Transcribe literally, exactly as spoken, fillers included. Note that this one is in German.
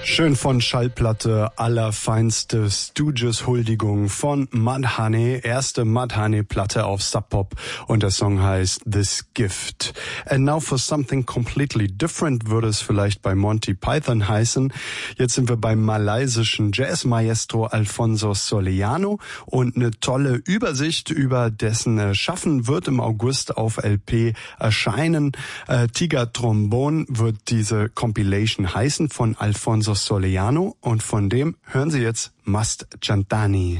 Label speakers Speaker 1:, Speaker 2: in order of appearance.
Speaker 1: Schön von Schallplatte, allerfeinste Stooges-Huldigung von Mudhoney, erste Mudhoney-Platte auf Sub Pop und der Song heißt This Gift. And now for something completely different würde es vielleicht bei Monty Python heißen. Jetzt sind wir beim malaysischen Jazz-Maestro Alfonso Soleano und eine tolle Übersicht über dessen Schaffen wird im August auf L P erscheinen. Äh, Tiger Trombone wird diese Compilation heißen von Alfonso Soleano und von dem hören Sie jetzt Mast Chantani.